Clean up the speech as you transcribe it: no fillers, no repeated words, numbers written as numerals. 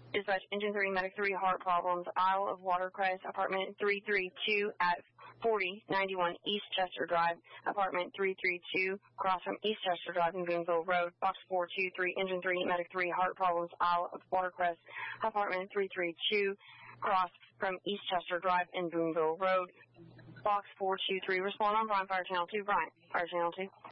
Dispatch Engine 3, Medic 3, heart problems, Isle of Watercress, apartment 332 at 4091 East Chester Drive, apartment 332, across from East Chester Drive and Boonville Road, box 423, Engine 3, Medic 3, heart problems, Isle of Watercress, apartment 332, across from East Chester Drive and Boonville Road, box 423. Respond on Brian, Fire Channel 2, Brian, Fire Channel 2.